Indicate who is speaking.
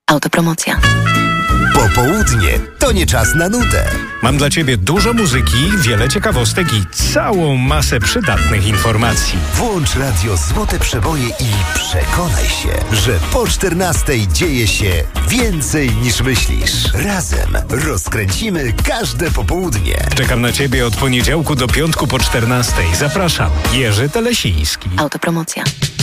Speaker 1: Autopromocja.
Speaker 2: Popołudnie to nie czas na nudę.
Speaker 3: Mam dla Ciebie dużo muzyki, wiele ciekawostek i całą masę przydatnych informacji.
Speaker 2: Włącz radio Złote Przeboje i przekonaj się, że po 14 dzieje się więcej niż myślisz. Razem rozkręcimy każde popołudnie.
Speaker 3: Czekam na Ciebie od poniedziałku do piątku po 14. Zapraszam, Jerzy Telesiński.
Speaker 1: Autopromocja.